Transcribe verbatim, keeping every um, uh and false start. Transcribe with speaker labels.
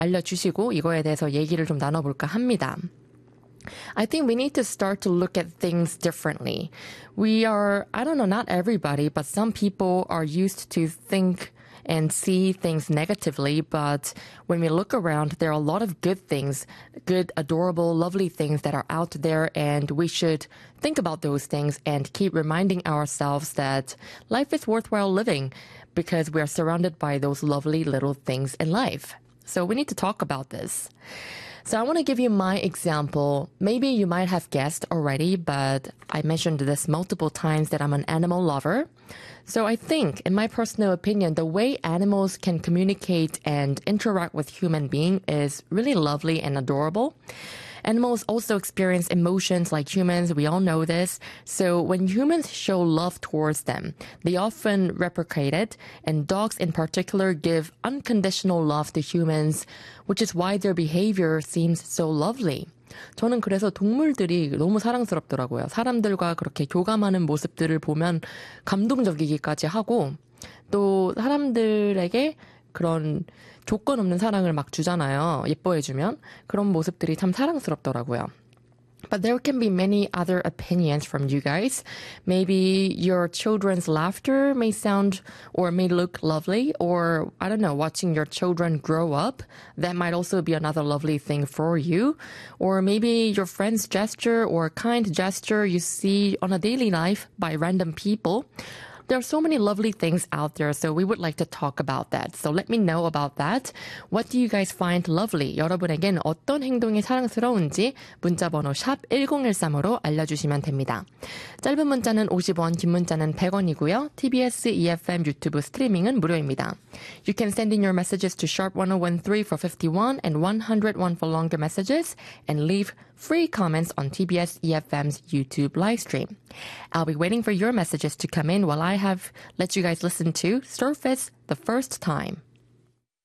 Speaker 1: 알려주시고 이거에 대해서 얘기를 좀 나눠볼까 합니다. I think we need to start to look at things differently. We are, I don't know, not everybody, but some people are used to think and see things negatively. But when we look around, there are a lot of good things, good, adorable, lovely things that are out there. And we should think about those things and keep reminding ourselves that life is worthwhile living because we are surrounded by those lovely little things in life. So we need to talk about this. So I want to give you my example. Maybe you might have guessed already, but I mentioned this multiple times that I'm an animal lover. So I think, in my personal opinion, the way animals can communicate and interact with human beings is really lovely and adorable. Animals also experience emotions like humans. We all know this. So when humans show love towards them, they often reciprocate it. And dogs in particular give unconditional love to humans, which is why their behavior seems so lovely. 저는 그래서 동물들이 너무 사랑스럽더라고요. 사람들과 그렇게 교감하는 모습들을 보면 감동적이기까지 하고 또 사람들에게 그런 조건 없는 사랑을 막 주잖아요. 예뻐해주면. 그런 모습들이 참 사랑스럽더라고요. But there can be many other opinions from you guys. Maybe your children's laughter may sound or may look lovely, or I don't know, watching your children grow up, that might also be another lovely thing for you. Or maybe your friend's gesture or kind gesture you see on a daily life by random people. There are so many lovely things out there, so we would like to talk about that. So let me know about that. What do you guys find lovely? 여러분에겐 어떤 행동이 사랑스러운지 문자번호 샵 일공일삼으로 알려주시면 됩니다. 짧은 문자는 오십 원, 긴 문자는 백 원이고요. 티비에스 이에프엠 유튜브 스트리밍은 무료입니다. You can send in your messages to sharp ten thirteen for fifty-one and one oh one for longer messages and leave free comments on T B S E F M's YouTube livestream. I'll be waiting for your messages to come in while I have let you guys listen to Surface the first time.